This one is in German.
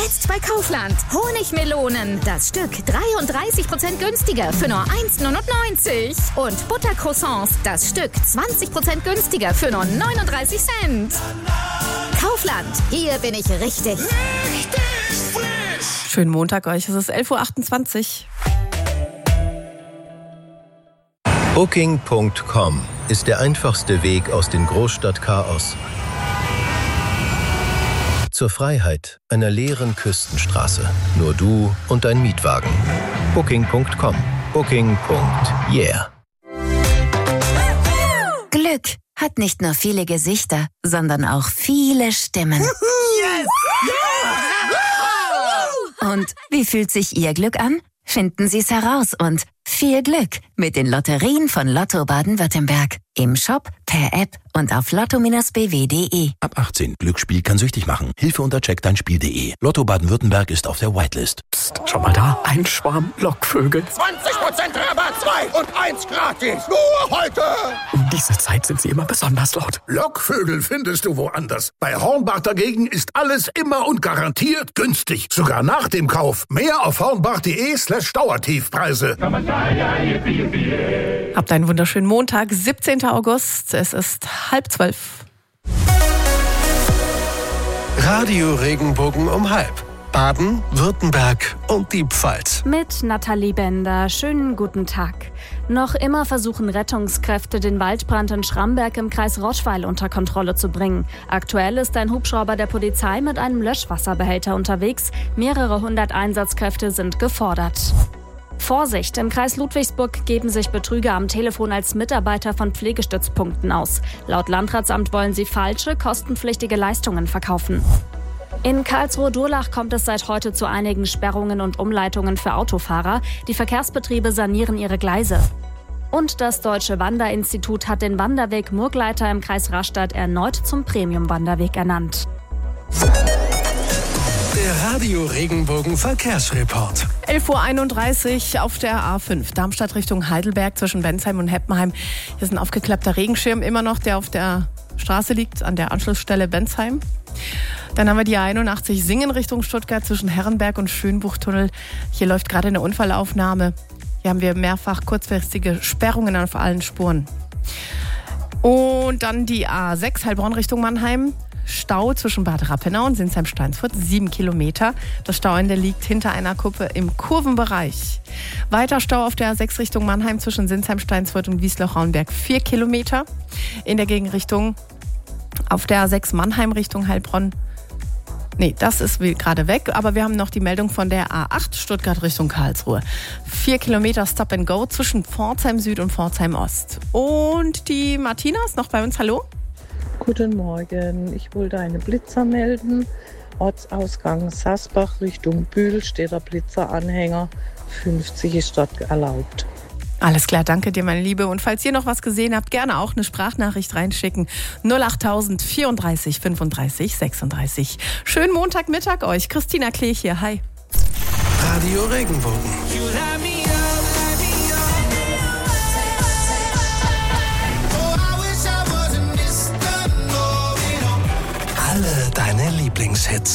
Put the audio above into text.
Jetzt bei Kaufland. Honigmelonen. Das Stück 33% günstiger für nur 1,99 €. Und Buttercroissants. Das Stück 20% günstiger für nur 39 Cent. Kaufland. Hier bin ich richtig. Schönen Montag euch. Es ist 11:28 Uhr. Booking.com ist der einfachste Weg aus dem Großstadtchaos zur Freiheit einer leeren Küstenstraße. Nur du und dein Mietwagen. Booking.com. Booking.yeah. Glück hat nicht nur viele Gesichter, sondern auch viele Stimmen. Yes! Und wie fühlt sich Ihr Glück an? Finden Sie es heraus und viel Glück mit den Lotterien von Lotto Baden-Württemberg. Im Shop, per App und auf lotto-bw.de. Ab 18. Glücksspiel kann süchtig machen. Hilfe unter checkdeinspiel.de. Lotto Baden-Württemberg ist auf der Whitelist. Psst, schau mal da. Ein Schwarm Lockvögel. 20% Rabatt, 2 und 1 gratis. Nur heute. Um diese Zeit sind sie immer besonders laut. Lockvögel findest du woanders. Bei Hornbach dagegen ist alles immer und garantiert günstig. Sogar nach dem Kauf. Mehr auf hornbach.de/Dauertiefpreise. Habt einen wunderschönen Montag, 17. August. Es ist 11:30. Radio Regenbogen um 12:30. Baden, Württemberg und die Pfalz. Mit Nathalie Bender. Schönen guten Tag. Noch immer versuchen Rettungskräfte, den Waldbrand in Schramberg im Kreis Rottweil unter Kontrolle zu bringen. Aktuell ist ein Hubschrauber der Polizei mit einem Löschwasserbehälter unterwegs. Mehrere hundert Einsatzkräfte sind gefordert. Vorsicht! Im Kreis Ludwigsburg geben sich Betrüger am Telefon als Mitarbeiter von Pflegestützpunkten aus. Laut Landratsamt wollen sie falsche, kostenpflichtige Leistungen verkaufen. In Karlsruhe-Durlach kommt es seit heute zu einigen Sperrungen und Umleitungen für Autofahrer. Die Verkehrsbetriebe sanieren ihre Gleise. Und das Deutsche Wanderinstitut hat den Wanderweg Murgleiter im Kreis Rastatt erneut zum Premium-Wanderweg ernannt. Der Radio Regenbogen Verkehrsreport. 11:31 Uhr auf der A5, Darmstadt Richtung Heidelberg zwischen Bensheim und Heppenheim. Hier ist ein aufgeklappter Regenschirm immer noch, der auf der Straße liegt, an der Anschlussstelle Bensheim. Dann haben wir die A81 Singen Richtung Stuttgart zwischen Herrenberg und Schönbuchtunnel. Hier läuft gerade eine Unfallaufnahme. Hier haben wir mehrfach kurzfristige Sperrungen auf allen Spuren. Und dann die A6 Heilbronn Richtung Mannheim. Stau zwischen Bad Rappenau und Sinsheim-Steinsfurt, 7 Kilometer. Das Stauende liegt hinter einer Kuppe im Kurvenbereich. Weiter Stau auf der A6 Richtung Mannheim zwischen Sinsheim-Steinsfurt und Wiesloch-Rauenberg, 4 Kilometer. In der Gegenrichtung auf der A6 Mannheim Richtung Heilbronn. Nee, das ist gerade weg, aber wir haben noch die Meldung von der A8 Stuttgart Richtung Karlsruhe. 4 Kilometer Stop and Go zwischen Pforzheim Süd und Pforzheim Ost. Und die Martina ist noch bei uns, hallo? Guten Morgen, ich wollte einen Blitzer melden. Ortsausgang Sasbach Richtung Bühl steht der Blitzeranhänger. 50 ist dort erlaubt. Alles klar, danke dir, meine Liebe. Und falls ihr noch was gesehen habt, gerne auch eine Sprachnachricht reinschicken. 08000 34 35 36. Schönen Montagmittag euch. Christina Klee hier, hi. Radio Regenbogen. Alle deine Lieblingshits.